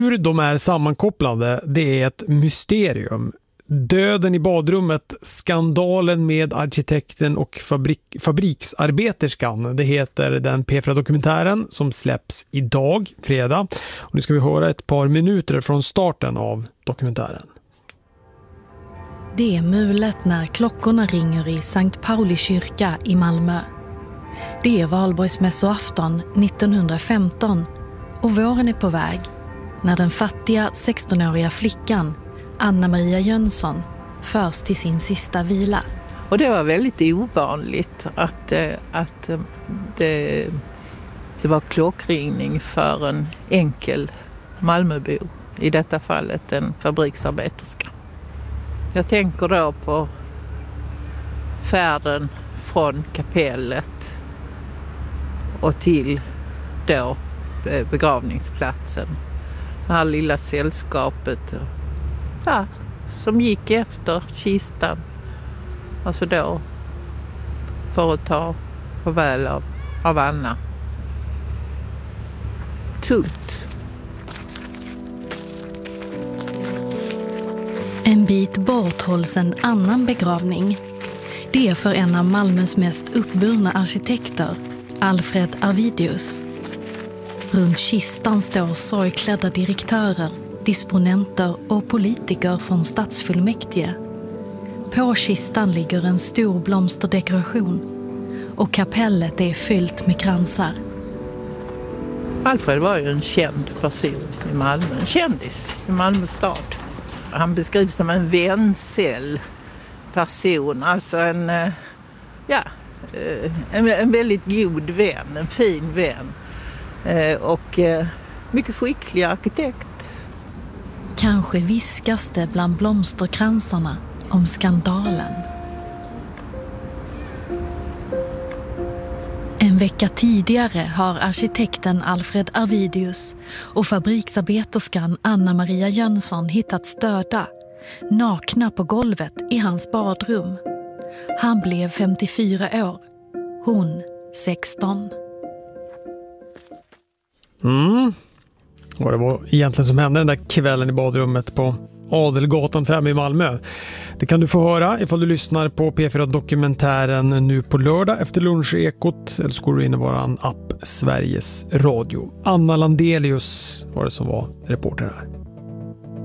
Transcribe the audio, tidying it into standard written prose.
Hur de är sammankopplade, det är ett mysterium. Döden i badrummet, skandalen med arkitekten och fabriksarbeterskan. Det heter den P4-dokumentären som släpps idag, fredag. Och nu ska vi höra ett par minuter från starten av dokumentären. Det är mulet när klockorna ringer i Sankt Pauli kyrka i Malmö. Det är valborgsmässoafton 1915 och våren är på väg när den fattiga 16-åriga flickan Anna-Maria Jönsson förs till sin sista vila. Och det var väldigt ovanligt att det var klockringning för en enkel Malmöbo, i detta fallet en fabriksarbeterska. Jag tänker då på färden från kapellet och till då begravningsplatsen. Det här lilla sällskapet som gick efter kistan. Alltså då för att ta farväl av Anna. Tungt. En bit bort hålls en annan begravning. Det är för en av Malmös mest uppburna arkitekter, Alfred Arvidius. Runt kistan står sorgklädda direktörer, disponenter och politiker från stadsfullmäktige. På kistan ligger en stor blomsterdekoration och kapellet är fyllt med kransar. Alfred var ju en känd person i Malmö, en kändis i Malmö stad. Han beskrivs som en vänsel person, alltså en väldigt god vän, en fin vän och mycket skicklig arkitekt. Kanske viskas det bland blomsterkransarna om skandalen. En vecka tidigare har arkitekten Alfred Arvidius och fabriksarbeterskan Anna-Maria Jönsson hittats döda, nakna på golvet i hans badrum. Han blev 54 år, hon 16. Och det var egentligen som hände den där kvällen i badrummet på Adelgatan 5 i Malmö. Det kan du få höra ifall du lyssnar på P4-dokumentären nu på lördag efter lunchekot, eller så går du in i våran app Sveriges Radio. Anna Landelius var det som var reporter här.